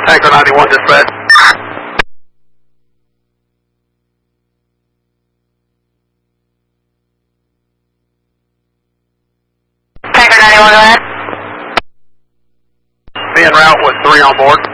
Tanker 91 dispatch. Tanker 91, go ahead. Be en route with 3 on board.